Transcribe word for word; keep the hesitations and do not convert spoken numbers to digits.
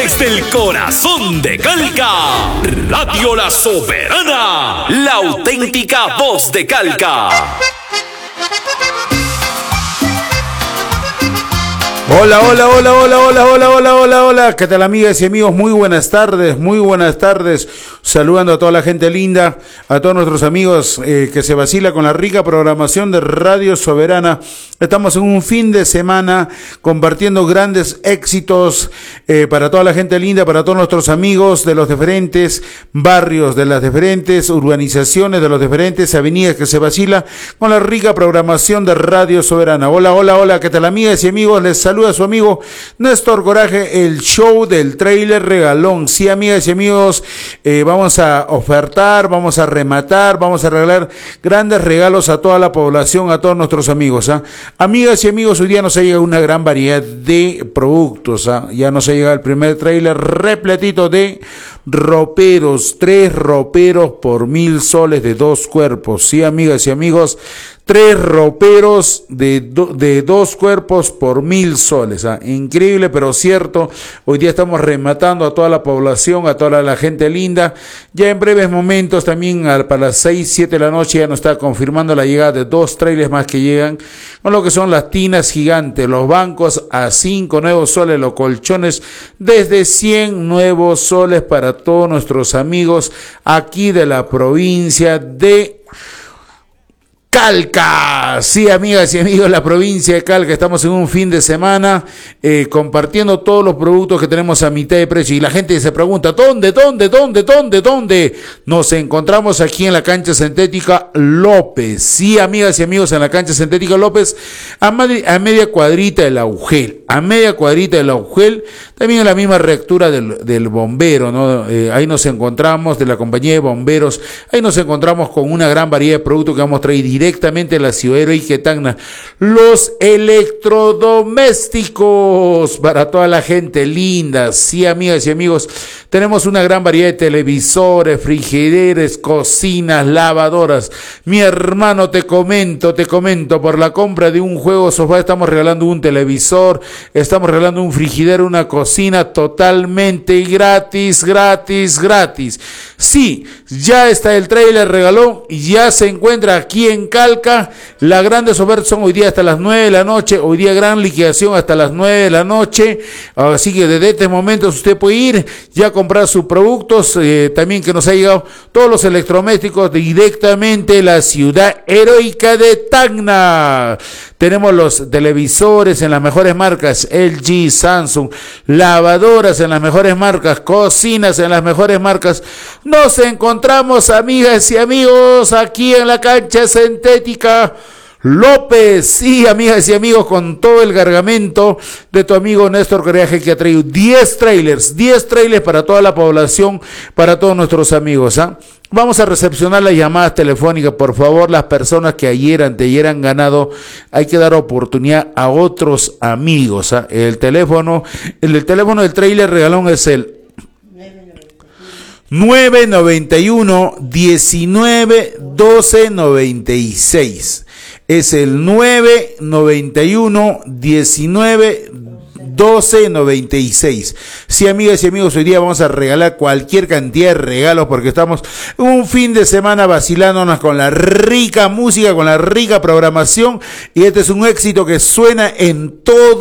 Desde el corazón de Calca, Radio La Soberana, la auténtica voz de Calca. Hola, hola, hola, hola, hola, hola, hola, hola, hola. ¿Qué tal, amigas y amigos? Muy buenas tardes, muy buenas tardes. Saludando a toda la gente linda, a todos nuestros amigos eh, que se vacila con la rica programación de Radio Soberana. Estamos en un fin de semana compartiendo grandes éxitos eh, para toda la gente linda, para todos nuestros amigos de los diferentes barrios, de las diferentes urbanizaciones, de los diferentes avenidas que se vacila con la rica programación de Radio Soberana. Hola, hola, hola, ¿qué tal, amigas y amigos? Les saluda a su amigo Néstor Coraje, el show del trailer regalón. Sí, amigas y amigos, eh, vamos a ofertar, vamos a rematar, vamos a regalar grandes regalos a toda la población, a todos nuestros amigos, ¿ah? Amigas y amigos, hoy día nos ha llegado una gran variedad de productos, ¿ah? Ya nos ha llegado el primer trailer repletito de roperos, tres roperos por mil soles de dos cuerpos. Sí, amigas y amigos, tres roperos de, do, de dos cuerpos por mil soles. ¿Ah? Increíble, pero cierto. Hoy día estamos rematando a toda la población, a toda la gente linda. Ya en breves momentos, también a, para las seis, siete de la noche, ya nos está confirmando la llegada de dos trailers más que llegan, con lo que son las tinas gigantes, los bancos a cinco nuevos soles, los colchones desde cien nuevos soles para todos nuestros amigos aquí de la provincia de Calca. Sí, amigas y amigos, la provincia de Calca, estamos en un fin de semana eh, compartiendo todos los productos que tenemos a mitad de precio, y la gente se pregunta, ¿dónde, dónde, dónde, dónde, dónde? Nos encontramos aquí en la cancha sintética López. Sí, amigas y amigos, en la cancha sintética López, a, madri- a media cuadrita del Augel, a media cuadrita del Augel, también en la misma rectura del, del bombero, ¿no? Eh, ahí nos encontramos, de la compañía de bomberos, ahí nos encontramos con una gran variedad de productos que vamos a traer directamente a la ciudad heroica de Tacna. Los electrodomésticos para toda la gente linda. Sí, amigas y amigos, tenemos una gran variedad de televisores, frigideres, cocinas, lavadoras. Mi hermano, te comento, te comento, por la compra de un juego sofá estamos regalando un televisor, estamos regalando un frigidero, una cocina totalmente gratis, gratis, gratis. Sí, ya está el trailer regalón, ya se encuentra aquí en Calca. Las grandes ofertas son hoy día hasta las nueve de la noche, hoy día gran liquidación hasta las nueve de la noche, así que desde este momento usted puede ir ya a comprar sus productos, eh, también que nos ha llegado todos los electrodomésticos directamente de la ciudad heroica de Tacna. Tenemos los televisores en las mejores marcas, L G, Samsung, lavadoras en las mejores marcas, cocinas en las mejores marcas. Nos encontramos, amigas y amigos, aquí en la cancha sintética López. Sí, amigas y amigos, con todo el cargamento de tu amigo Néstor Coraje, que ha traído diez trailers, diez trailers para toda la población, para todos nuestros amigos, ¿ah? Vamos a recepcionar las llamadas telefónicas, por favor. Las personas que ayer, anteayer han ganado, hay que dar oportunidad a otros amigos, ¿ah? El teléfono, el, el teléfono del trailer regalón es el nueve noventa y uno, diecinueve, doce noventa y seis. Es el nueve noventa y uno, diecinueve, doce noventa y seis. Sí, amigas y amigos, hoy día vamos a regalar cualquier cantidad de regalos porque estamos un fin de semana vacilándonos con la rica música, con la rica programación, y este es un éxito que suena en todo